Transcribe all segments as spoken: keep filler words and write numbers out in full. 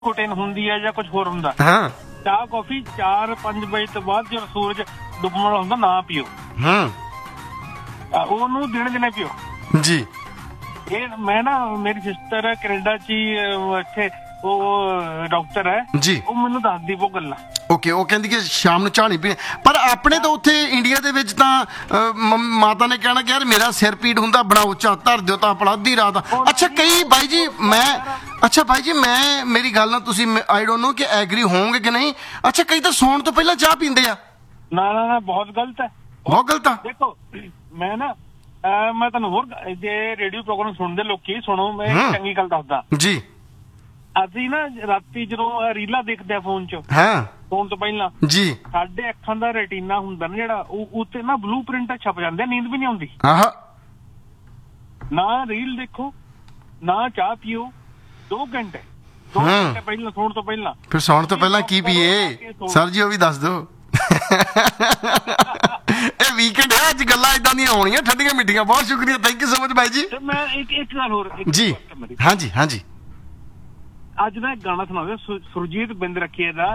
ਕੋਟੇਨ ਹੁੰਦੀ ਹੈ ਜਾਂ ਕੁਝ ਹੋਰ ਹੁੰਦਾ। ਹਾਂ ਚਾਹ ਕੌਫੀ ਚਾਰ ਪੰਜ ਵਜੇ ਤੋਂ ਬਾਅਦ ਜਦੋਂ ਸੂਰਜ ਡੁੱਬਣ ਵਾਲਾ ਹੁੰਦਾ ਨਾ ਪੀਓ। ਹਾਂ ਉਹਨੂੰ ਦਿਨੇ ਦਿਨੇ ਪੀਓ ਜੀ। ਇਹ ਮੈਂ ਨਾ ਮੇਰੀ ਸਿਸਟਰ ਕੈਨੇਡਾ ਚ ਹੀ ਇੱਥੇ ਉਹ ਡਾਕਟਰ ਹੈ ਜੀ, ਉਹ ਮੈਨੂੰ ਦੱਸਦੀ ਉਹ ਗੱਲਾਂ। ਓਕੇ, ਉਹ ਕਹਿੰਦੀ ਕਿ ਸ਼ਾਮ ਨੂੰ ਚਾਹ ਨਹੀਂ ਪੀਣੀ, ਪਰ ਆਪਣੇ ਤਾਂ ਉੱਥੇ ਇੰਡੀਆ ਦੇ ਵਿੱਚ ਤਾਂ ਮਾਤਾ ਨੇ ਕਹਿਣਾ ਕਿ ਯਾਰ ਮੇਰਾ ਸਿਰ ਪੀੜ ਹੁੰਦਾ, ਬੜਾ ਉੱਚਾ ਧਰ ਦਿਓ ਤਾਂ ਆਪਣਾ ਅੱਧੀ ਰਾਤ। ਅੱਛਾ ਕਈ ਬਾਈ ਜੀ ਮੈਂ ਅੱਛਾ ਬਾਈ ਜੀ ਮੈਂ ਮੇਰੀ ਗੱਲ ਨਾਲ ਤੁਸੀਂ ਆਈ ਡੋਂਟ ਨੋ ਕਿ ਐਗਰੀ ਹੋਵੋਗੇ ਕਿ ਨਹੀਂ। ਅੱਛਾ ਕਈ ਤਾਂ ਸੌਣ ਤੋਂ ਪਹਿਲਾਂ ਚਾਹ ਪੀਂਦੇ ਆ। ਨਾ ਨਾ ਨਾ ਬਹੁਤ ਗਲਤ ਹੈ, ਬਹੁਤ ਗਲਤ ਆ। ਦੇਖੋ ਮੈਂ ਨਾ ਮੈਂ ਤੁਹਾਨੂੰ ਹੋਰ ਜੇ ਰੇਡੀਓ ਪ੍ਰੋਗਰਾਮ ਸੁਣਦੇ ਲੋਕੀ ਸੁਣੋ, ਮੈਂ ਚੰਗੀ ਗੱਲ ਦੱਸਦਾ ਜੀ। ਅਸੀਂ ਨਾ ਰਾਤੀ ਜਦੋਂ ਰੀਲਾਂ ਦੇਖਦੇ ਆ ਫੋਨ ਚ, ਹਾਂ ਫੋਨ ਤੋਂ ਪਹਿਲਾਂ ਜੀ, ਸਾਡੇ ਅੱਖਾਂ ਦਾ ਰੈਟੀਨਾ ਹੁੰਦਾ ਨਾ ਜਿਹੜਾ, ਉਹ ਉੱਤੇ ਨਾ ਬਲੂ ਪ੍ਰਿੰਟ ਛਪ ਜਾਂਦੇ, ਨੀਂਦ ਵੀ ਨਹੀਂ ਆਉਂਦੀ। ਆਹ ਨਾ ਰੀਲ ਦੇਖੋ ਨਾ ਚਾਹ ਪੀਓ ਦੋ ਘੰਟੇ ਦੋ ਘੰਟੇ ਪਹਿਲਾਂ ਸੌਣ ਤੋਂ ਪਹਿਲਾਂ। ਫਿਰ ਸੌਣ ਤੋਂ ਪਹਿਲਾਂ ਕੀ ਪੀਏ ਸਰ ਜੀ, ਉਹ ਵੀ ਦੱਸ ਦਿਓ। ਇਹ ਵੀਕਐਂਡ ਹੈ, ਅੱਜ ਗੱਲਾਂ ਇਦਾਂ ਦੀਆਂ ਹੋਣੀਆਂ ਠੰਡੀਆਂ ਮਿੱਠੀਆਂ। ਬਹੁਤ ਸ਼ੁਕਰੀਆ, ਥੈਂਕ ਯੂ ਸੋ ਮਚ ਬਾਈ ਜੀ। ਮੈਂ ਇੱਕ ਇੱਕ ਗੱਲ ਹੋਰ ਜੀ, ਹਾਂਜੀ ਹਾਂਜੀ। ਅੱਜ ਦਾ ਗਾਣਾ ਸੁਣਾ ਦਿਓ ਸੁਰਜੀਤ ਬਿੰਦ ਰੱਖੀਏ ਦਾ,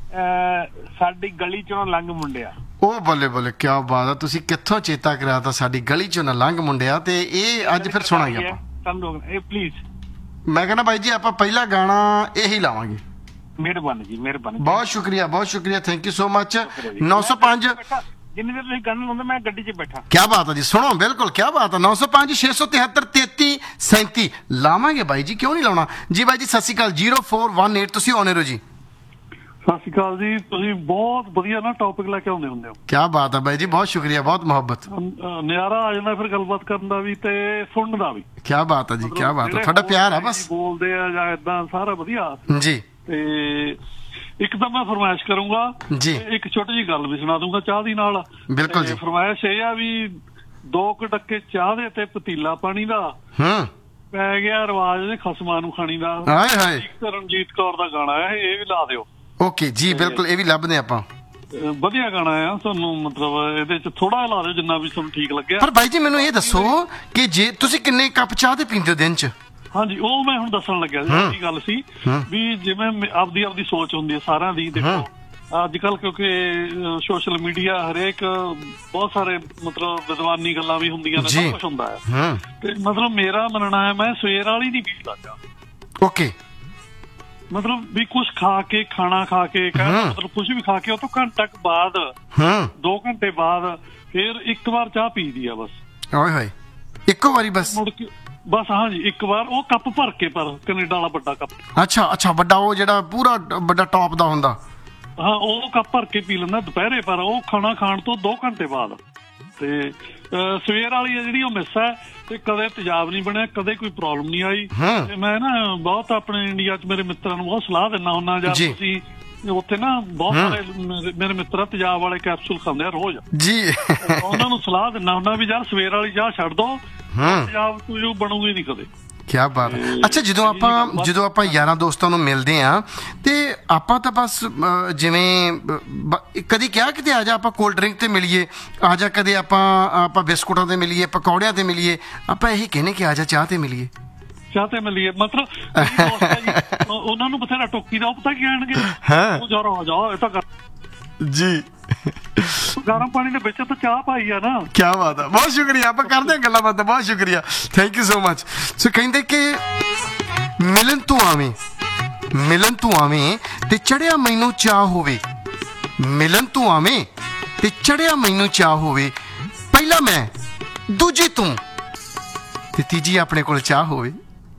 ਸਾਡੀ ਗਲੀ ਚੋਂ ਲੰਘ ਮੁੰਡਿਆ। ਉਹ ਬੱਲੇ ਬੱਲੇ, ਕਿਆ ਬਾਤ ਆ। ਤੁਸੀਂ ਕਿੱਥੋਂ ਚੇਤਾ ਕਰਿਆ ਤਾਂ ਸਾਡੀ ਗਲੀ ਚੋਂ ਨਾ ਲੰਘ ਮੁੰਡਿਆ, ਤੇ ਇਹ ਅੱਜ ਫਿਰ ਸੁਣਾਂਗੇ ਆਪਾਂ। ਇਹ ਪਲੀਜ਼ ਮੈਂ ਕਹਿੰਦਾ ਬਾਈ ਜੀ ਆਪਾਂ ਪਹਿਲਾ ਗਾਣਾ ਇਹੀ ਲਾਵਾਂਗੇ। ਮਿਹਰਬਾਨੀ ਜੀ, ਮਿਹਰਬਾਨੀ। ਬਹੁਤ ਸ਼ੁਕਰੀਆ, ਬਹੁਤ ਸ਼ੁਕਰੀਆ, ਥੈਂਕ ਯੂ ਸੋ ਮਚ। ਨੌ ਸੌ ਪੰਜ ਜਿੰਨੀ ਦੇਰ ਤੁਸੀਂ ਗਾਣਾ ਲਾਉਂਦੇ ਮੈਂ ਗੱਡੀ 'ਚ ਬੈਠਾ। ਕਿਆ ਬਾਤ ਹੈ ਜੀ, ਸੁਣੋ ਬਿਲਕੁਲ ਕਿਆ ਬਾਤ ਹੈ। ਨੌ ਸੌ ਪੰਜ ਛੇ ਸੌ ਤਿਹੱਤਰ ਤੇਤੀ ਸੈਂਤੀ ਲਾਵਾਂਗੇ ਬਾਈ ਜੀ, ਕਿਉਂ ਨਹੀਂ ਲਾਉਣਾ ਜੀ। ਬਾਈ ਜੀ ਸਤਿ ਸ਼੍ਰੀ ਅਕਾਲ। ਜ਼ੀਰੋ ਫੋਰ ਵਨ ਏਟ ਤੁਸੀਂ ਆਉਣੇ ਰਹੋ ਜੀ। ਸਤਿ ਸ਼੍ਰੀ ਅਕਾਲ ਜੀ, ਤੁਸੀਂ ਬਹੁਤ ਵਧੀਆ ਨਾ ਟੌਪਿਕ ਲੈ ਕੇ ਆਉਂਦੇ ਹੁੰਦੇ ਹੋ। ਕਿਆ ਬਾਤ ਹੈ ਬਾਈ ਜੀ, ਬਹੁਤ ਸ਼ੁਕਰੀਆ, ਬਹੁਤ ਮੁਹੱਬਤ। ਨਜ਼ਾਰਾ ਆ ਜਾਂਦਾ ਫਿਰ ਗੱਲਬਾਤ ਕਰਨ ਦਾ ਵੀ ਤੇ ਸੁਣਨ ਦਾ ਵੀ। ਕਿਆ ਬਾਤ ਹੈ ਜੀ, ਕਿਆ ਬਾਤ ਹੈ, ਤੁਹਾਡਾ ਪਿਆਰ ਆ ਬਸ। ਬੋਲਦੇ ਆ ਜਾਂ ਏਦਾਂ ਸਾਰਾ ਵਧੀਆ ਜੀ। ਤੇ ਇੱਕ ਤਾਂ ਮੈਂ ਫਰਮਾਇਸ਼ ਕਰੂੰਗਾ ਜੀ, ਇੱਕ ਛੋਟੀ ਜਿਹੀ ਗੱਲ ਵੀ ਸੁਣਾ ਦੂੰਗਾ ਚਾਹ ਦੀ ਨਾਲ। ਬਿਲਕੁਲ ਜੀ। ਫਰਮਾਇਸ਼ ਇਹ ਆ ਵੀ ਦੋ ਕੁ ਟੱਕੇ ਚਾਹ ਦੇ ਤੇ ਪਤੀਲਾ ਪਾਣੀ ਦਾ, ਹਾਂ ਪੈ ਗਿਆ ਰਿਵਾਜ ਨੇ ਖਸਮਾਂ ਨੂੰ ਖਾਣੀ ਦਾ। ਹਾਏ ਹਾਏ, ਰਣਜੀਤ ਕੌਰ ਦਾ ਗਾਣਾ ਹੈ, ਇਹ ਵੀ ਲਾ ਦਿਓ। ਓਕੇ ਜੀ, ਬਿਲਕੁਲ, ਇਹ ਵੀ ਲੱਭਦੇ ਆਪਾਂ। ਵਧੀਆ ਗਾਣਾ ਆ, ਤੁਹਾਨੂੰ ਮਤਲਬ ਇਹਦੇ ਚ ਥੋੜਾ ਲਾ ਦਿਓ ਜਿੰਨਾ ਵੀ ਤੁਹਾਨੂੰ ਠੀਕ ਲੱਗਿਆ। ਪਰ ਬਾਈ ਜੀ ਮੈਨੂੰ ਇਹ ਦੱਸੋ ਕਿ ਜੇ ਤੁਸੀਂ ਕਿੰਨੇ ਕੱਪ ਚਾਹ ਦੇ ਪੀਂਦੇ ਹੋ ਦਿਨ ਚ? ਹਾਂਜੀ, ਉਹ ਮੈਂ ਹੁਣ ਦੱਸਣ ਲੱਗਿਆ ਸੀ। ਕੀ ਗੱਲ ਸੀ ਵੀ ਜਿਵੇਂ ਆਪਦੀ ਆਪਦੀ ਸੋਚ ਹੁੰਦੀ ਹੈ ਸਾਰਿਆਂ ਦੀ। ਦੇਖੋ ਅੱਜ ਕੱਲ ਕਿਉਂਕਿ ਸੋਸ਼ਲ ਮੀਡੀਆ ਹਰੇਕ ਬਹੁਤ ਸਾਰੇ ਮਤਲਬ ਵਿਦਵਾਨੀ ਗੱਲਾਂ ਵੀ ਹੁੰਦੀਆਂ ਨੇ, ਸਭ ਕੁਛ ਹੁੰਦਾ ਹੈ। ਤੇ ਮਤਲਬ ਮੇਰਾ ਮੰਨਣਾ ਹੈ ਮੈਂ ਸਵੇਰ ਵਾਲੀ ਨਹੀਂ ਪੀਂਦਾ ਚਾਹ। ਓਕੇ, ਮਤਲਬ ਵੀ ਕੁਛ ਖਾ ਕੇ ਖਾਣਾ ਖਾ ਕੇ ਮਤਲਬ ਕੁਛ ਵੀ ਖਾ ਕੇ ਉਹ ਤੋਂ ਘੰਟਾ ਕੁ ਬਾਅਦ ਦੋ ਘੰਟੇ ਬਾਅਦ ਫਿਰ ਇੱਕ ਵਾਰ ਚਾਹ ਪੀਦੀ ਆ ਬਸ। ਓਏ ਹੋਏ, ਇੱਕੋ ਵਾਰੀ ਬਸ? ਮੁੜ ਕੇ ਬਸ ਹਾਂਜੀ, ਇੱਕ ਵਾਰ ਉਹ ਕੱਪ ਭਰ ਕੇ, ਪਰ ਕੈਨੇਡਾ ਵਾਲਾ ਵੱਡਾ ਕੱਪ। ਅੱਛਾ ਅੱਛਾ, ਵੱਡਾ ਉਹ ਜਿਹੜਾ ਪੂਰਾ ਵੱਡਾ ਟੌਪ ਦਾ ਹੁੰਦਾ। ਹਾਂ, ਉਹ ਕੱਪ ਭਰ ਕੇ ਪੀ ਲੈਂਦਾ ਦੁਪਹਿਰੇ, ਪਰ ਉਹ ਖਾਣਾ ਖਾਣ ਤੋਂ ਦੋ ਘੰਟੇ ਬਾਅਦ। ਤੇ ਸਵੇਰ ਵਾਲੀ ਆ ਜਿਹੜੀ ਉਹ ਮਿਸ ਹੈ, ਤੇ ਕਦੇ ਤੇਜ਼ਾਬ ਨਹੀਂ ਬਣਿਆ, ਕਦੇ ਕੋਈ ਪ੍ਰੋਬਲਮ ਨਹੀਂ ਆਈ। ਤੇ ਮੈਂ ਨਾ ਬਹੁਤ ਆਪਣੇ ਇੰਡੀਆ ਚ ਮੇਰੇ ਮਿੱਤਰਾਂ ਨੂੰ ਬਹੁਤ ਸਲਾਹ ਦਿੰਦਾ ਹੁੰਦਾ, ਜਾਂ ਤੁਸੀਂ ਉੱਥੇ ਨਾ ਬਹੁਤ ਸਾਰੇ ਮੇਰੇ ਮਿੱਤਰ ਤੇਜ਼ਾਬ ਵਾਲੇ ਕੈਪਸੂਲ ਖਾਂਦੇ ਆ ਰੋਜ਼ ਜੀ, ਉਹਨਾਂ ਨੂੰ ਸਲਾਹ ਦਿੰਦਾ ਹੁੰਦਾ ਵੀ ਯਾਰ ਸਵੇਰ ਵਾਲੀ ਚਾਹ ਛੱਡ ਦੋ, ਤੇਜ਼ਾਬ ਕੋਈ ਬਣੂਗੀ ਨਹੀਂ ਕਦੇ। ਕਿਆ ਬਾਤ ਹੈ। ਅੱਛਾ, ਜਦੋਂ ਆਪਾਂ ਜਦੋਂ ਆਪਾਂ ਯਾਰਾਂ ਦੋਸਤਾਂ ਨੂੰ ਮਿਲਦੇ ਆ ਤੇ ਆਪਾਂ ਤਾਂ ਬਸ ਜਿਵੇਂ ਕਦੀ ਕਿਹਾ ਕਿਤੇ ਆ ਜਾ ਆਪਾਂ ਕੋਲਡ ਡਰਿੰਕ ਤੇ ਮਿਲੀਏ, ਆ ਜਾ ਕਦੇ ਆਪਾਂ ਆਪਾਂ ਬਿਸਕੁਟਾਂ ਤੇ ਮਿਲੀਏ, ਪਕੌੜਿਆਂ ਤੇ ਮਿਲੀਏ, ਆਪਾਂ ਇਹੀ ਕਹਿੰਦੇ ਕਿ ਆ ਜਾ ਚਾਹ ਤੇ ਮਿਲੀਏ, ਚਾਹ ਤੇ ਮਿਲੀਏ। ਮਤਲਬ ਉਹਨਾਂ ਨੂੰ ਬਥੇਰਾ ਟੋਕੀ ਦਾ, ਉਹ ਪਤਾ ਕੀ ਕਹਿਣਗੇ, ਉਹ ਜਾ ਰਹਾ ਜਾ ਇਹ ਤਾਂ ਜੀ ਗਰਮ ਪਾਣੀ ਦੇ ਵਿੱਚ ਤਾਂ ਚਾਹ ਪਾਈ ਆ ਨਾ। ਕਿਆ ਬਾਤ ਹੈ, ਬਹੁਤ ਸ਼ੁਕਰੀਆ, ਆਪਾਂ ਕਰਦੇ ਹਾਂ ਗੱਲਾਂ ਬਾਤਾਂ, ਬਹੁਤ ਸ਼ੁਕਰੀਆ, ਥੈਂਕ ਯੂ ਸੋ ਮਚ। ਸੋ ਕਹਿੰਦੇ ਕਿ ਮਿਲਣ ਤੂੰ ਆਵੇਂ, ਮਿਲਣ ਤੂੰ ਆਵੇਂ ਤੇ ਚੜਿਆ ਮੈਨੂੰ ਚਾਹ ਹੋਵੇ, ਮਿਲਣ ਤੂੰ ਆਵੇਂ ਤੇ ਚੜਿਆ ਮੈਨੂੰ ਚਾਹ ਹੋਵੇ, ਪਹਿਲਾ ਮੈਂ ਦੂਜੀ ਤੂੰ ਤੇ ਤੀਜੀ ਆਪਣੇ ਕੋਲ ਚਾਹ ਹੋਵੇ।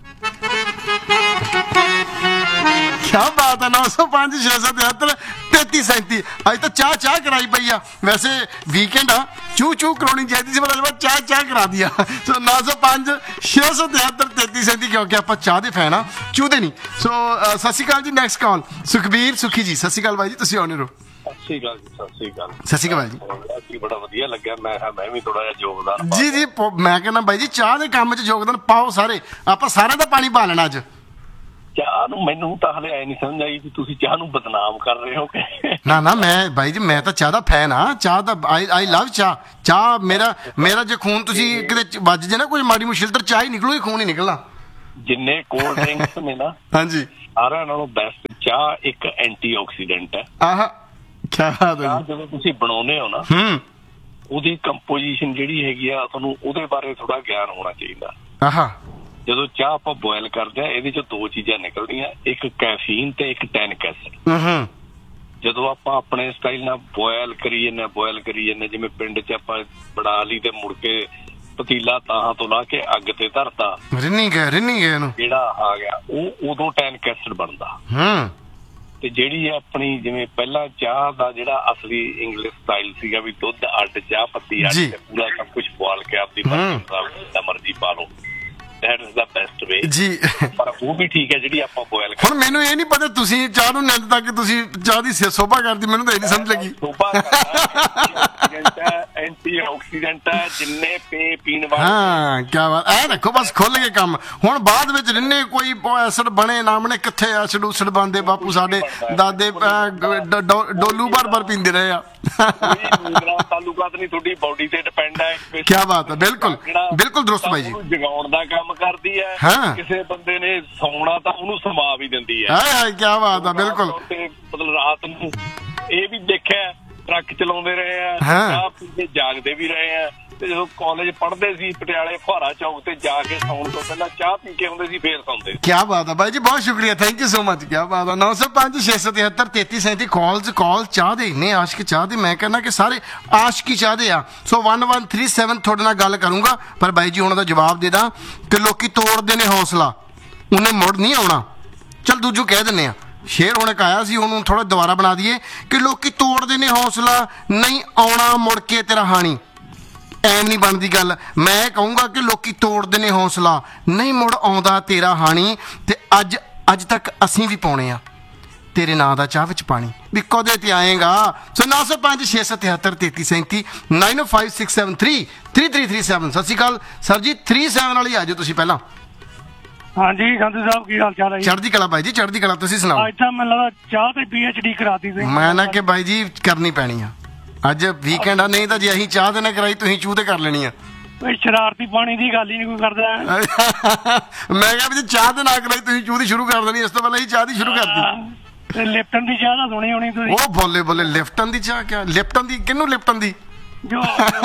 ਕਿਆ ਬਾਤ ਹੈ। ਨੌ ਸੌ ਪੰਜ ਛੇ ਸੌ ਤਿਹੱਤਰ ਤੇਤੀ ਸੈਂਤੀ ਅੱਜ ਤਾਂ ਚਾਹ ਚਾਹ ਕਰਾਈ ਪਈ ਆ। ਵੈਸੇ ਵੀਕਐਂਡ ਆ, ਚੂ ਚੂ ਕਰਾਉਣੀ ਚਾਹੀਦੀ ਸੀ, ਪਰ ਚਾਹ ਚਾਹ ਕਰਾ ਦਿਆ। ਸੋ ਨੌ ਸੌ ਪੰਜ ਛੇ ਸੌ ਤਿਹੱਤਰ ਤੇਤੀ ਸੈਂਤੀ, ਕਿਉਂਕਿ ਆਪਾਂ ਚਾਹ ਦੇ ਫੈਨ ਆ, ਚੂ ਦੇ ਨਹੀਂ। ਸੋ ਸਤਿ ਸ਼੍ਰੀ ਅਕਾਲ ਜੀ। ਨੈਕਸਟ ਕਾਲ ਸੁਖਬੀਰ ਸੁਖੀ ਜੀ। ਸਤਿ ਸ਼੍ਰੀ ਅਕਾਲ ਬਾਈ ਜੀ, ਤੁਸੀਂ ਆਉਣੇ ਰਹੋ। ਸਤਿ ਸ਼੍ਰੀ ਅਕਾਲ ਜੀ। ਸਤਿ ਸ਼੍ਰੀ ਅਕਾਲ। ਸਤਿ ਸ਼੍ਰੀ ਅਕਾਲ ਜੀ। ਬੜਾ ਵਧੀਆ ਲੱਗਿਆ, ਮੈਂ ਮੈਂ ਵੀ ਥੋੜਾ ਜਿਹਾ ਯੋਗਦਾਨ ਜੀ ਜੀ। ਮੈਂ ਕਹਿੰਦਾ ਬਾਈ ਜੀ ਚਾਹ ਦੇ ਕੰਮ 'ਚ ਯੋਗਦਾਨ ਪਾਓ ਸਾਰੇ, ਆਪਾਂ ਸਾਰਿਆਂ ਦਾ ਪਾਣੀ ਪਾ ਲੈਣਾ ਅੱਜ। ਚਾਹ ਨੂੰ ਮੈਨੂੰ ਤਾਂ ਹਲੇ ਐ ਨਹੀਂ ਸਮਝ ਆਈ ਕਿ ਤੁਸੀਂ ਚਾਹ ਨੂੰ ਬਦਨਾਮ ਕਰ ਰਹੇ ਹੋ ਕਿ ਨਾ ਨਾ, ਮੈਂ ਬਾਈ ਜੀ ਮੈਂ ਤਾਂ ਚਾਹ ਦਾ ਫੈਨ ਆ, ਚਾਹ ਦਾ ਆਈ ਆਈ ਲਵ ਚਾਹ। ਚਾਹ ਮੇਰਾ ਮੇਰਾ ਜੇ ਖੂਨ ਤੁਸੀਂ ਕਿਤੇ ਵੱਜ ਜੇ ਨਾ ਕੋਈ ਮਾੜੀ ਮੁਸ਼ਕਿਲ ਤਾਂ ਚਾਹ ਹੀ ਨਿਕਲੂਗੀ, ਖੂਨ ਹੀ ਨਿਕਲਣਾ। ਜਿੰਨੇ ਕੋਲਡ ਡਰਿੰਕਸ ਨੇ ਨਾ ਹਾਂਜੀ ਸਾਰਿਆਂ ਨਾਲੋਂ ਬੈਸਟ ਚਾਹ ਇੱਕ ਐਂਟੀ ਆਕਸੀਡੈਂਟ ਹੈ। ਆਹ ਕਿਆ ਬਾਤ ਹੈ ਚਾਹ ਜੀ। ਜਦੋਂ ਤੁਸੀਂ ਬਣਾਉਂਦੇ ਹੋ ਨਾ ਹੂੰ ਉਹਦੀ ਕੰਪੋਜੀਸ਼ਨ ਜਿਹੜੀ ਹੈਗੀ ਆ ਤੁਹਾਨੂੰ ਉਹਦੇ ਬਾਰੇ ਥੋੜਾ ਗਿਆਨ ਹੋਣਾ ਚਾਹੀਦਾ। ਆਹਾ ਜਦੋਂ ਚਾਹ ਆਪਾਂ ਬੋਇਲ ਕਰਦੇ ਆ ਇਹਦੇ ਚ ਦੋ ਚੀਜ਼ਾਂ ਨਿਕਲਦੀਆਂ, ਇੱਕ ਕੈਫੀਨ ਤੇ ਇੱਕ ਟੈਨਿਕ ਐਸਿਡ। ਹੂੰ ਜਦੋਂ ਆਪਾਂ ਆਪਣੇ ਸਟਾਈਲ ਨਾਲ ਬੋਇਲ ਕਰੀ ਜਾਂਦੇ ਬੋਇਲ ਕਰੀ ਜਾਂਦੇ ਜਿਵੇਂ ਪਿੰਡ 'ਚ ਆਪਾਂ ਬਣਾ ਲਈ ਤੇ ਮੁੜ ਕੇ ਪਤੀਲਾ ਤਾਹਾਂ ਤੋਂ ਲਾ ਕੇ ਅੱਗ ਤੇ ਧਰਤਾ, ਰਿੰਨੀ ਗਏ ਰਿੰਨੀ ਗਏ ਇਹਨੂੰ, ਜਿਹੜਾ ਆ ਗਿਆ ਉਹ ਉਦੋਂ ਟੈਨਿਕ ਐਸਿਡ ਬਣਦਾ। ਹੂੰ ਤੇ ਜਿਹੜੀ ਆਪਣੀ ਜਿਵੇਂ ਪਹਿਲਾਂ ਚਾਹ ਦਾ ਜਿਹੜਾ ਅਸਲੀ ਇੰਗਲਿਸ਼ ਸਟਾਈਲ ਸੀਗਾ ਵੀ ਦੁੱਧ ਅੱਡ ਚਾਹ ਪੱਤੀ ਅੱਡ ਜੀ। ਤੇ ਪੂਰਾ ਸਭ ਕੁਝ ਬੋਇਲ ਕੇ ਆਪਦੀ ਮਰਜ਼ੀ ਮਰਜ਼ੀ ਪਾ ਲਓ, that is the best way. ਜੀ ਪਰ ਉਹ ਵੀ ਠੀਕ ਹੈ ਜਿਹੜੀ ਆਪਾਂ ਬੋਇਲ ਹੁਣ ਮੈਨੂੰ ਇਹ ਨਹੀਂ ਪਤਾ ਤੁਸੀਂ ਚਾਹ ਨੂੰ ਨਿੰਦ ਤੱਕ ਤੁਸੀਂ ਚਾਹ ਦੀ ਸੋਭਾ ਕਰਦੀ, ਮੈਨੂੰ ਤਾਂ ਇਹ ਨਹੀਂ ਸਮਝ ਲੱਗੀ। ਐਂਟੀ ਆਕਸੀਡੈਂਟ ਹੈ ਜਿੰਨੇ ਪੇ ਪੀਣ ਵਾਲੇ। ਹਾਂ ਕਿਆ ਬਾਤ ਐ, ਰੱਖੋ ਬਸ ਖੁੱਲ ਕੇ ਕੰਮ। ਹੁਣ ਬਾਅਦ ਵਿੱਚ ਰਿੰਨੇ ਕੋਈ ਐਸਿਡ ਬਣੇ ਨਾ ਬਣੇ, ਕਿੱਥੇ ਐਸਿਡ ਉਸਡ ਬਣਦੇ, ਬਾਪੂ ਸਾਡੇ ਦਾਦੇ ਡੋਲੂ ਭਰ ਭਰ ਪੀਂਦੇ ਰਹੇ ਆ। ਤਾਲੁਕਾਤ ਨਹੀਂ, ਤੁਹਾਡੀ ਬਾਡੀ ਤੇ ਡਿਪੈਂਡ ਹੈ। ਕਿਆ ਬਾਤ ਹੈ, ਬਿਲਕੁਲ ਬਿਲਕੁਲ ਦਰੁਸਤ ਬਾਈ ਜੀ। ਜਗਾਉਣ ਦਾ ਕੰਮ ਕਰਦੀ ਹੈ, ਹਾਂ। ਕਿਸੇ ਬੰਦੇ ਨੇ ਸੌਣਾ ਤਾਂ ਉਹਨੂੰ ਸਮਾ ਵੀ ਦਿੰਦੀ ਹੈ। ਹਾਏ ਹਾਏ ਕਿਆ ਬਾਤ ਹੈ, ਬਿਲਕੁਲ। ਮਤਲਬ ਰਾਤ ਨੂੰ ਇਹ ਵੀ ਦੇਖਿਆ ਟਰੱਕ ਚਲਾਉਂਦੇ ਰਹੇ ਆ, ਹਾਂ। ਚਾਹ ਪੀ ਕੇ ਜਾਗਦੇ ਵੀ ਰਹੇ ਆ। ਤੇ ਜਦੋਂ ਕਾਲਜ ਪੜ੍ਹਦੇ ਸੀ ਪਟਿਆਲੇ ਫੁਹਾਰਾ ਚੌਕ ਤੇ ਜਾ ਕੇ ਸੌਣ ਤੋਂ ਪਹਿਲਾਂ ਚਾਹ ਪੀ ਕੇ ਹੁੰਦੇ ਸੀ, ਫੇਰ ਸੌਂਦੇ ਸੀ। ਕਿਆ ਬਾਤ ਹੈ ਬਾਈ ਜੀ, ਬਹੁਤ ਸ਼ੁਕਰੀਆ, ਥੈਂਕ ਯੂ ਸੋ ਮਚ। ਕਿਆ ਬਾਤ ਹੈ। ਨੌ ਸੌ ਪੰਜ ਛੇ ਸੌ ਤਿਹੱਤਰ ਤੇਤੀ ਸੈਂਤੀ ਕਾਲਸ ਕਾਲ ਚਾਹ ਦੇ ਇੰਨੇ ਆਸ਼ਕ ਚਾਹ ਦੇ, ਮੈਂ ਕਹਿੰਦਾ ਕਿ ਸਾਰੇ ਆਸ਼ਕੀ ਚਾਹ ਦੇ ਆ। ਸੋ ਇੱਕ ਇੱਕ ਤਿੰਨ ਸੱਤ ਤੁਹਾਡੇ ਨਾਲ ਗੱਲ ਕਰੂੰਗਾ, ਪਰ ਬਾਈ ਜੀ ਉਹਨਾਂ ਦਾ ਜਵਾਬ ਦੇ ਦਾਂ ਕਿ ਲੋਕੀ ਤੋੜਦੇ ਨੇ ਹੌਸਲਾ, ਉਹਨੇ ਮੁੜ ਨਹੀਂ ਆਉਣਾ। ਚਲ ਦੂਜੂ ਕਹਿ ਦਿੰਦੇ ਆ, ਸ਼ੇਰ ਹੁਣ ਇੱਕ ਆਇਆ ਸੀ, ਉਹਨੂੰ ਥੋੜਾ ਦੁਬਾਰਾ ਬਣਾ ਦਈਏ ਕਿ ਲੋਕੀ ਤੋੜਦੇ ਨੇ ਹੌਸਲਾ, ਨਹੀਂ ਆਉਣਾ ਮੁੜ ਕੇ ਤੇਰਾ ਹਾਣੀ। ਐਮ ਨਹੀਂ ਬਣਦੀ ਗੱਲ। ਮੈਂ ਕਹੂੰਗਾ ਕਿ ਲੋਕੀ ਤੋੜਦੇ ਨੇ ਹੌਸਲਾ, ਨਹੀਂ ਮੁੜ ਆਉਂਦਾ ਤੇਰਾ ਹਾਣੀ। ਤੇ ਅੱਜ ਅੱਜ ਤੱਕ ਅਸੀਂ ਵੀ ਪਾਉਣੇ ਆ ਤੇਰੇ ਨਾਂ ਦਾ ਚਾਹ ਵਿੱਚ ਪਾਣੀ, ਵੀ ਕਦੇ ਤੇ ਆਏਗਾ। ਸੋ ਨੌ ਸੌ ਪੰਜ ਛੇ ਸੌ ਤਿਹੱਤਰ ਤੇਤੀ ਸੈਂਤੀ ਨਾਈਨ ਓ five six seven three three three three seven. ਸਤਿ ਸ਼੍ਰੀ ਅਕਾਲ ਸਰ ਜੀ, ਥ੍ਰੀ ਸੈਵਨ ਵਾਲੀ ਆ ਜਾਓ ਤੁਸੀਂ ਪਹਿਲਾਂ। ਹਾਂਜੀ ਸੰਧੂ ਸਾਹਿਬ, ਕੀ ਹਾਲ ਚਾਲ ਹੈ? ਚੜ੍ਹਦੀ ਕਲਾ ਬਾਈ ਜੀ, ਚੜ੍ਹਦੀ ਕਲਾ। ਤੁਸੀਂ ਸੁਣਾਓ। ਅੱਜ ਤਾਂ ਮੈਨੂੰ ਲੱਗਦਾ ਚਾਹ ਤੇ ਪੀ ਐਚ ਡੀ ਕਰਾਤੀ ਸੀ। ਮੈਂ ਨਾ ਕਿ ਬਾਈ ਜੀ ਕਰਨੀ ਪੈਣੀ ਆ, ਅੱਜ ਵੀਕਐਂਡ ਆ, ਨਹੀਂ ਤਾਂ ਜੇ ਅਸੀਂ ਚਾਹ ਤੇ ਨਾ ਕਰਾਈ ਤੁਸੀਂ ਚੂਹ ਤੇ ਕਰ ਲੈਣੀ ਆ। ਕੋਈ ਸ਼ਰਾਰਤੀ ਪਾਣੀ ਦੀ ਗੱਲ ਹੀ ਨਹੀਂ ਕੋਈ ਕਰਦਾ। ਮੈਂ ਕਿਹਾ ਵੀ ਜੇ ਚਾਹ ਤੇ ਨਾ ਕਰਾਈ ਤੁਸੀਂ ਚੂਹ ਦੀ ਸ਼ੁਰੂ ਕਰ ਦੇਣੀ, ਇਸ ਤੋਂ ਪਹਿਲਾਂ ਹੀ ਚਾਹ ਦੀ ਸ਼ੁਰੂ ਕਰਤੀ। ਤੇ ਲਿਪਟਨ ਦੀ ਚਾਹ ਤਾਂ ਸੁਣੀ ਹੋਣੀ ਤੁਸੀਂ। ਉਹ ਬੋਲੇ ਬੋਲੇ ਲਿਫਟਨ ਦੀ ਚਾਹ, ਕਿਆ ਲਿਪਟਨ ਦੀ, ਕਿਹਨੂੰ ਲਿਪਟਨ ਦੀ? ਜੋ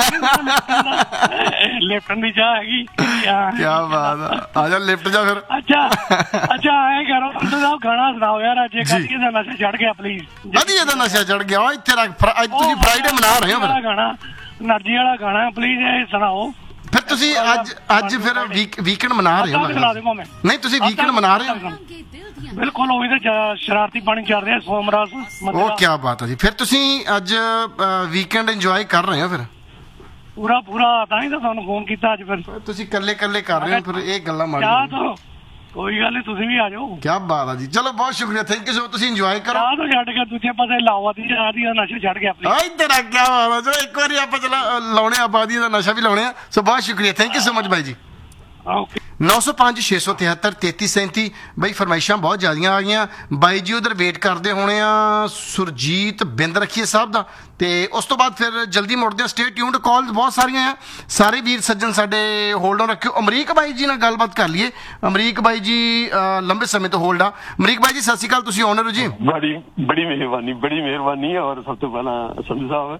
ਲਿਪਟਨ ਦੀ ਚਾਹ ਹੈਗੀ। ਕਿਆ ਬਾਤ ਆ, ਆ ਜਾ ਲਿਫਟ ਜਾ ਫਿਰ। ਅੱਛਾ ਅੱਛਾ ਐਂ ਕਰੋ ਸੰਧੂ ਸਾਹਿਬ, ਗਾਣਾ ਸੁਣਾਓ ਯਾਰ, ਅੱਜ ਕਦੀ ਦਾ ਨਸ਼ਾ ਚੜ ਗਿਆ ਪਲੀਜ਼। ਕਦੀ ਇਹਦਾ ਨਸ਼ਾ ਚੜ ਗਿਆ ਇੱਥੇ ਰੱਖ। ਅੱਜ ਤੁਸੀਂ ਫਰਾਈਡੇ ਮਨਾ ਰਹੇ ਹੋ ਫਿਰ। ਗਾਣਾ એનર્ਜੀ ਵਾਲਾ ਗਾਣਾ ਪਲੀਜ਼ ਇਹ ਸੁਣਾਓ। ਫਿਰ ਤੁਸੀਂ ਅੱਜ ਅੱਜ ਫਿਰ ਵੀਕਐਂਡ ਮਨਾ ਰਹੇ ਹੋ? ਨਹੀਂ ਤੁਸੀਂ ਵੀਕਐਂਡ ਮਨਾ ਰਹੇ ਹੋ? ਬਿਲਕੁਲ, ਉਹ ਵੀ ਤਾਂ ਸ਼ਰਾਰਤੀ ਪਾਣੀ ਚੱਲ ਰਿਹਾ ਸੋਮਰਾਸ। ਉਹ ਕਿਆ ਬਾਤ ਹੈ ਜੀ, ਫਿਰ ਤੁਸੀਂ ਅੱਜ ਵੀਕਐਂਡ ਇੰਜੋਏ ਕਰ ਰਹੇ ਹੋ ਫਿਰ ਪੂਰਾ ਪੂਰਾ? ਤਾਂ ਹੀ ਤਾਂ ਤੁਹਾਨੂੰ ਫੋਨ ਕੀਤਾ ਅੱਜ। ਫਿਰ ਤੁਸੀਂ ਇਕੱਲੇ ਇਕੱਲੇ ਕਰ ਰਹੇ ਹੋ, ਫਿਰ ਇਹ ਗੱਲਾਂ ਮਾਰ ਚਾਹ ਤੋਂ ਕੋਈ ਗੱਲ ਨਹੀਂ, ਤੁਸੀਂ ਵੀ ਆ ਜਾਓ। ਕਿਆ ਬਾਤ ਹੈ ਜੀ, ਚਲੋ ਬਹੁਤ ਸ਼ੁਕਰੀਆ, ਥੈਂਕ ਯੂ ਸੋ। ਤੁਸੀਂ ਇੰਜੋਏ ਕਰੋ। ਚਾਹ ਤੋਂ ਛੱਡ ਕੇ ਦੂਜੇ ਪਾਸੇ ਲਾਵਾ ਦੀ ਚਾਹ ਦੀ ਨਸ਼ਾ ਛੱਡ ਗਿਆ ਆਪਣੀ। ਆ ਇੱਧਰ ਆ, ਕਿਆ ਬਾਤ ਹੈ। ਚਲੋ ਇੱਕ ਵਾਰੀ ਆਪਾਂ ਚਲਾ ਲਾਉਣੇ ਆਬਾਦੀ ਦਾ ਨਸ਼ਾ ਵੀ ਲਾਉਣੇ ਆ। ਸੋ ਬਹੁਤ ਸ਼ੁਕਰੀਆ, ਥੈਂਕ ਯੂ ਸੋ ਮਚ ਬਾਈ ਜੀ। ਓਕੇ। ਨੌ ਸੌ ਪੰਜ ਛੇ ਸੌ ਤਿਹੱਤਰ ਤੇਤੀ ਸੈਂਤੀ ਬਈ ਫਰਮਾਇਸ਼ਾਂ ਬਹੁਤ ਜ਼ਿਆਦੀਆਂ ਆ ਗਈਆਂ। ਬਾਈ ਜੀ ਉਧਰ ਵੇਟ ਕਰਦੇ ਹੋਣੇ ਆ ਸੁਰਜੀਤ ਬਿੰਦ ਰੱਖੀਏ ਸਾਹਿਬ ਦਾ, ਤੇ ਉਸ ਤੋਂ ਬਾਅਦ ਫਿਰ ਜਲਦੀ ਮੁੜਦੇ ਆ। ਸਟੇ ਟਿਊਨਡ, ਕਾਲਸ ਬਹੁਤ ਸਾਰੀਆਂ ਆ, ਸਾਰੇ ਵੀਰ ਸੱਜਣ ਸਾਡੇ ਹੋਲਡ ਔਨ ਰੱਖਿਓ। ਅਮਰੀਕ ਬਾਈ ਜੀ ਨਾਲ ਗੱਲਬਾਤ ਕਰ ਲਈਏ। ਅਮਰੀਕ ਬਾਈ ਜੀ ਲੰਬੇ ਸਮੇਂ ਤੋਂ ਹੋਲਡ ਆ। ਅਮਰੀਕ ਬਾਈ ਜੀ ਸਤਿ ਸ਼੍ਰੀ ਅਕਾਲ, ਤੁਸੀਂ ਆਨਰ ਹੋ ਜੀ। ਬੜੀ ਬੜੀ ਮਿਹਰਬਾਨੀ, ਬੜੀ ਮਿਹਰਬਾਨੀ। ਔਰ ਸਭ ਤੋਂ ਪਹਿਲਾਂ ਸੰਧੂ ਸਾਹਿਬ,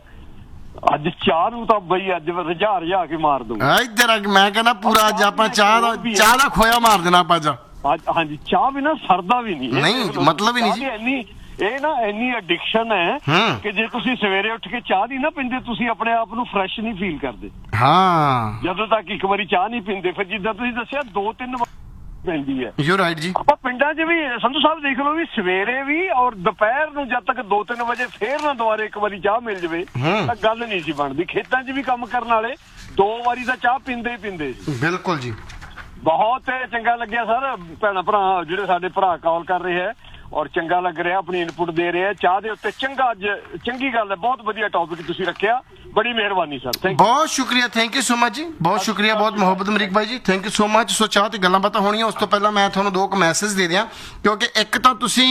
ਅੱਜ ਚਾਹ ਨੂੰ ਤਾਂ ਬਈ ਅੱਜ ਰਜਾ ਰਜਾ ਕੇ ਮਾਰ ਦੂੰ। ਇੱਧਰ ਆ, ਮੈਂ ਕਹਿੰਦਾ ਪੂਰਾ ਅੱਜ ਆਪਾਂ ਚਾਹ ਦਾ ਚਾਹ ਦਾ ਖੋਇਆ ਮਾਰ ਦੇਣਾ ਆਪਾਂ ਅੱਜ। ਹਾਂਜੀ, ਚਾਹ ਵੀ ਨਾ ਸਰਦਾ ਵੀ ਨਹੀਂ। ਨਹੀਂ ਮਤਲਬ ਹੀ ਨਹੀਂ ਜੀ। ਇੰਨੀ ਇਹ ਨਾ ਇੰਨੀ ਐਡਿਕਸ਼ਨ ਹੈ ਕਿ ਜੇ ਤੁਸੀਂ ਸਵੇਰੇ ਉੱਠ ਕੇ ਚਾਹ ਨਹੀਂ ਨਾ ਪੀਂਦੇ, ਤੁਸੀਂ ਆਪਣੇ ਆਪ ਨੂੰ ਫਰੈਸ਼ ਨਹੀਂ ਫੀਲ ਕਰਦੇ। ਹਾਂ, ਜਦੋਂ ਤੱਕ ਇੱਕ ਵਾਰੀ ਚਾਹ ਨਹੀਂ ਪੀਂਦੇ। ਫਿਰ ਜਿੱਦਾਂ ਤੁਸੀਂ ਦੱਸਿਆ ਦੋ ਤਿੰਨ ਪੈਂਦੀ ਹੈ। ਯੂ ਰਾਈਟ ਜੀ। ਆਪਾਂ ਪਿੰਡਾਂ 'ਚ ਵੀ ਸੰਧੂ ਸਾਹਿਬ ਦੇਖ ਲਓ ਵੀ ਸਵੇਰੇ ਵੀ ਔਰ ਦੁਪਹਿਰ ਨੂੰ ਜਦ ਤੱਕ ਦੋ ਤਿੰਨ ਵਜੇ ਫੇਰ ਨਾ ਦੁਬਾਰੇ ਇੱਕ ਵਾਰੀ ਚਾਹ ਮਿਲ ਜਵੇ ਤਾਂ ਗੱਲ ਨਹੀਂ ਸੀ ਬਣਦੀ। ਖੇਤਾਂ 'ਚ ਵੀ ਕੰਮ ਕਰਨ ਵਾਲੇ ਦੋ ਵਾਰੀ ਤਾਂ ਚਾਹ ਪੀਂਦੇ ਹੀ ਪੀਂਦੇ ਸੀ। ਬਿਲਕੁਲ ਜੀ, ਬਹੁਤ ਚੰਗਾ ਲੱਗਿਆ ਸਰ, ਭੈਣਾ ਭਰਾ ਜਿਹੜੇ ਸਾਡੇ ਭਰਾ ਕਾਲ ਕਰ ਰਹੇ ਹੈ ਔਰ ਚੰਗਾ ਲੱਗ ਰਿਹਾ, ਆਪਣੀ ਇਨਪੁਟ ਦੇ ਰਹੇ ਆ ਚਾਹ ਦੇ ਉੱਤੇ। ਚੰਗਾ, ਅੱਜ ਚੰਗੀ ਗੱਲ ਹੈ, ਬਹੁਤ ਵਧੀਆ ਟੌਪਿਕ ਤੁਸੀਂ ਰੱਖਿਆ, ਬੜੀ ਮਿਹਰਬਾਨੀ ਸਰ। ਥੈਂਕ ਯੂ, ਬਹੁਤ ਸ਼ੁਕਰੀਆ, ਥੈਂਕ ਯੂ ਸੋ ਮਚ ਜੀ, ਬਹੁਤ ਸ਼ੁਕਰੀਆ, ਬਹੁਤ ਮੁਹੱਬਤ ਅਮਰੀਕ ਬਾਈ ਜੀ, ਥੈਂਕ ਯੂ ਸੋ ਮਚ। ਸੋ ਚਾਹ ਤੇ ਗੱਲਾਂ ਬਾਤਾਂ ਹੋਣੀਆਂ, ਉਸ ਤੋਂ ਪਹਿਲਾਂ ਮੈਂ ਤੁਹਾਨੂੰ ਦੋ ਕੁ ਮੈਸੇਜ ਦੇ ਦਿਆਂ, ਕਿਉਂਕਿ ਇੱਕ ਤਾਂ ਤੁਸੀਂ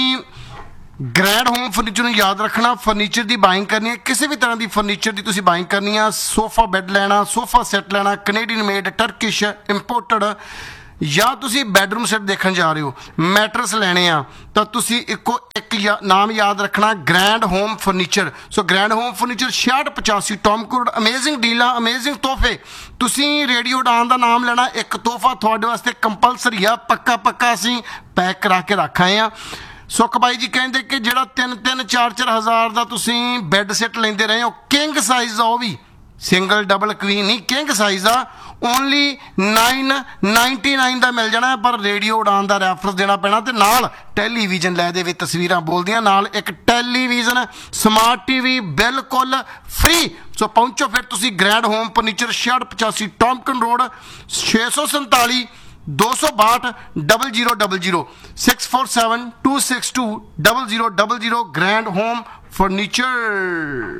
ਗ੍ਰੈਂਡ ਹੋਮ ਫਰਨੀਚਰ ਨੂੰ ਯਾਦ ਰੱਖਣਾ। ਫਰਨੀਚਰ ਦੀ ਬਾਇੰਗ ਕਰਨੀ ਹੈ, ਕਿਸੇ ਵੀ ਤਰ੍ਹਾਂ ਦੀ ਫਰਨੀਚਰ ਦੀ ਤੁਸੀਂ ਬਾਇੰਗ ਕਰਨੀ ਆ, ਸੋਫਾ ਬੈੱਡ ਲੈਣਾ, ਸੋਫਾ ਸੈੱਟ ਲੈਣਾ, ਕੈਨੇਡੀਅਨ ਮੇਡ, ਟਰਕਿਸ਼, ਇੰਪੋਰਟਡ ਜਾਂ ਤੁਸੀਂ ਬੈਡਰੂਮ ਸੈੱਟ ਦੇਖਣ ਜਾ ਰਹੇ ਹੋ, ਮੈਟਰਸ ਲੈਣੇ ਆ, ਤਾਂ ਤੁਸੀਂ ਇੱਕੋ ਇੱਕ ਯਾ- ਨਾਮ ਯਾਦ ਰੱਖਣਾ, ਗ੍ਰੈਂਡ ਹੋਮ ਫਰਨੀਚਰ। ਸੋ ਗ੍ਰੈਂਡ ਹੋਮ ਫਰਨੀਚਰ ਛਿਆਹਠ ਪਚਾਸੀ ਟੌਮਕੋਡ। ਅਮੇਜ਼ਿੰਗ ਡੀਲਾਂ, ਅਮੇਜ਼ਿੰਗ ਤੋਹਫੇ। ਤੁਸੀਂ ਰੇਡੀਓ ਉਡਾਨ ਦਾ ਨਾਮ ਲੈਣਾ, ਇੱਕ ਤੋਹਫਾ ਤੁਹਾਡੇ ਵਾਸਤੇ ਕੰਪਲਸਰੀ ਆ, ਪੱਕਾ ਪੱਕਾ ਅਸੀਂ ਪੈਕ ਕਰਾ ਕੇ ਰੱਖ ਆਏ ਆ। ਸੁੱਖ ਬਾਈ ਜੀ ਕਹਿੰਦੇ ਕਿ ਜਿਹੜਾ ਤਿੰਨ ਤਿੰਨ ਚਾਰ ਚਾਰ ਹਜ਼ਾਰ ਦਾ ਤੁਸੀਂ ਬੈੱਡ ਸੈੱਟ ਲੈਂਦੇ ਰਹੇ ਹੋ, ਕਿੰਗ ਸਾਈਜ਼ ਆ, ਉਹ ਵੀ ਸਿੰਗਲ ਡਬਲ ਕਵੀਨ ਨਹੀਂ, ਕਿੰਗ ਸਾਈਜ਼ ਆ, ਓਨਲੀ ਨਾਈਨ ਨਾਈਨਟੀ ਨਾਈਨ ਦਾ ਮਿਲ ਜਾਣਾ। ਪਰ ਰੇਡੀਓ ਉਡਾਨ ਦਾ ਰੈਫਰੈਂਸ ਦੇਣਾ ਪੈਣਾ, ਤੇ ਨਾਲ ਟੈਲੀਵਿਜ਼ਨ ਲੈ ਦੇ ਵਿੱਚ ਤਸਵੀਰਾਂ ਬੋਲਦੀਆਂ, ਨਾਲ ਇੱਕ ਟੈਲੀਵਿਜ਼ਨ ਸਮਾਰਟ ਟੀਵੀ ਬਿਲਕੁਲ ਫ੍ਰੀ। ਸੋ ਪਹੁੰਚੋ ਫਿਰ ਤੁਸੀਂ ਗ੍ਰੈਂਡ ਹੋਮ ਫਰਨੀਚਰ ਛਿਆਹਠ ਪਚਾਸੀ ਟੌਮਕਨ ਰੋਡ, ਛੇ ਸੌ ਸੰਤਾਲੀ ਦੋ ਸੌ ਬਾਹਠ double zero double zero six four seven two six to double zero double zero grand home furniture.